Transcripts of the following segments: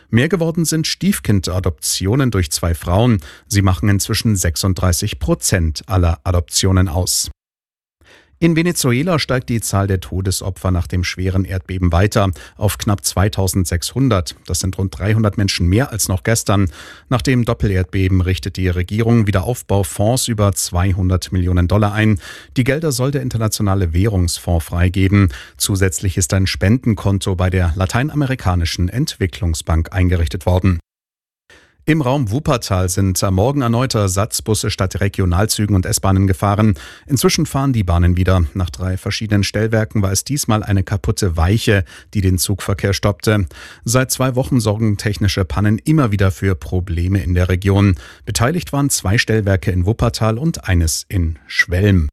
Mehr geworden sind Stiefkindadoptionen durch 2 Frauen. Sie machen inzwischen 36% aller Adoptionen aus. In Venezuela steigt die Zahl der Todesopfer nach dem schweren Erdbeben weiter auf knapp 2600. Das sind rund 300 Menschen mehr als noch gestern. Nach dem Doppelerdbeben richtet die Regierung Wiederaufbaufonds über $200 Millionen ein. Die Gelder soll der Internationale Währungsfonds freigeben. Zusätzlich ist ein Spendenkonto bei der Lateinamerikanischen Entwicklungsbank eingerichtet worden. Im Raum Wuppertal sind am Morgen erneut Ersatzbusse statt Regionalzügen und S-Bahnen gefahren. Inzwischen fahren die Bahnen wieder. Nach 3 verschiedenen Stellwerken war es diesmal eine kaputte Weiche, die den Zugverkehr stoppte. Seit 2 Wochen sorgen technische Pannen immer wieder für Probleme in der Region. Beteiligt waren 2 Stellwerke in Wuppertal und eines in Schwelm.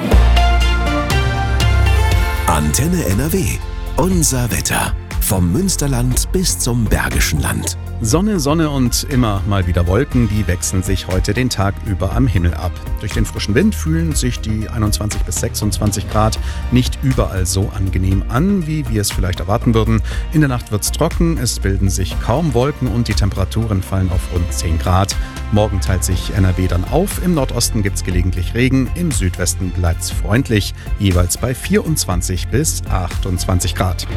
Antenne NRW. Unser Wetter. Vom Münsterland bis zum Bergischen Land. Sonne, Sonne und immer mal wieder Wolken, die wechseln sich heute den Tag über am Himmel ab. Durch den frischen Wind fühlen sich die 21 bis 26 Grad nicht überall so angenehm an, wie wir es vielleicht erwarten würden. In der Nacht wird's trocken, es bilden sich kaum Wolken und die Temperaturen fallen auf rund 10 Grad. Morgen teilt sich NRW dann auf, im Nordosten gibt's gelegentlich Regen, im Südwesten bleibt's freundlich, jeweils bei 24 bis 28 Grad.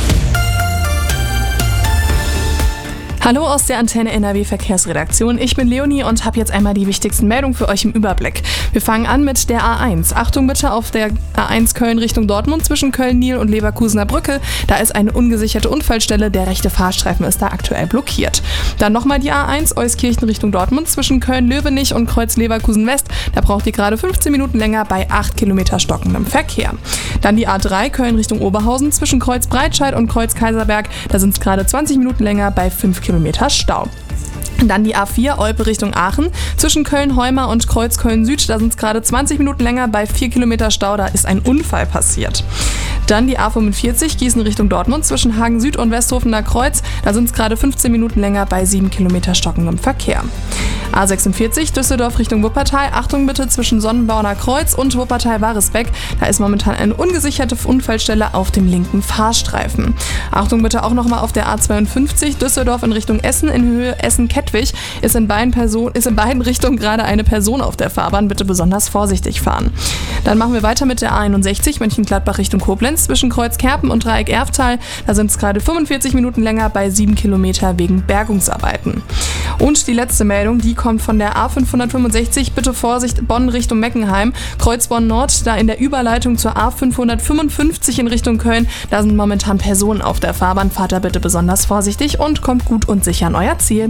Hallo aus der Antenne NRW Verkehrsredaktion. Ich bin Leonie und habe jetzt einmal die wichtigsten Meldungen für euch im Überblick. Wir fangen an mit der A1. Achtung bitte auf der A1 Köln Richtung Dortmund zwischen Köln-Nil und Leverkusener Brücke. Da ist eine ungesicherte Unfallstelle. Der rechte Fahrstreifen ist da aktuell blockiert. Dann nochmal die A1 Euskirchen Richtung Dortmund zwischen Köln-Löwenich und Kreuz-Leverkusen West. Da braucht ihr gerade 15 Minuten länger bei 8 Kilometer stockendem Verkehr. Dann die A3 Köln Richtung Oberhausen zwischen Kreuz Breitscheid und Kreuz Kaiserberg. Da sind es gerade 20 Minuten länger bei 5 Kilometer Stau. Dann die A4 Olpe Richtung Aachen zwischen Köln-Heumar und Kreuz Köln-Süd. Da sind es gerade 20 Minuten länger bei 4 Kilometer Stau. Da ist ein Unfall passiert. Dann die A45 Gießen Richtung Dortmund zwischen Hagen Süd und Westhofener Kreuz. Da sind es gerade 15 Minuten länger bei 7 Kilometer stockendem Verkehr. A46 Düsseldorf Richtung Wuppertal. Achtung bitte zwischen Sonnenbauerner Kreuz und Wuppertal-Waresbeck. Da ist momentan eine ungesicherte Unfallstelle auf dem linken Fahrstreifen. Achtung bitte auch nochmal auf der A52 Düsseldorf in Richtung Essen in Höhe Essen-Kettwig. Ist in beiden Richtungen gerade eine Person auf der Fahrbahn. Bitte besonders vorsichtig fahren. Dann machen wir weiter mit der A61 Mönchengladbach Richtung Koblenz zwischen Kreuzkerpen und Dreieck Erftal. Da sind es gerade 45 Minuten länger bei 7 Kilometer wegen Bergungsarbeiten. Und die letzte Meldung, die kommt von der A565. Bitte Vorsicht, Bonn Richtung Meckenheim. Kreuz Bonn Nord, da in der Überleitung zur A555 in Richtung Köln. Da sind momentan Personen auf der Fahrbahn. Fahrt da bitte besonders vorsichtig und kommt gut und sicher an euer Ziel.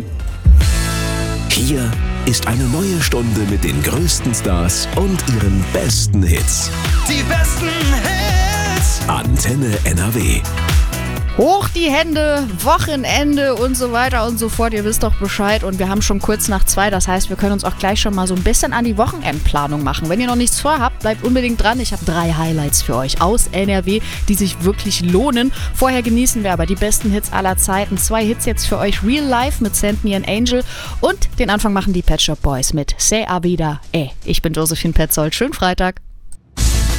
Hier ist eine neue Stunde mit den größten Stars und ihren besten Hits. Die besten Hits! Antenne NRW. Hoch die Hände, Wochenende und so weiter und so fort. Ihr wisst doch Bescheid und wir haben schon kurz nach 2. Das heißt, wir können uns auch gleich schon mal so ein bisschen an die Wochenendplanung machen. Wenn ihr noch nichts vorhabt, bleibt unbedingt dran. Ich habe 3 Highlights für euch aus NRW, die sich wirklich lohnen. Vorher genießen wir aber die besten Hits aller Zeiten. 2 Hits jetzt für euch. Real Life mit Send Me an Angel und den Anfang machen die Pet Shop Boys mit Say A Vida. Ich bin Josephine Petzold. Schönen Freitag.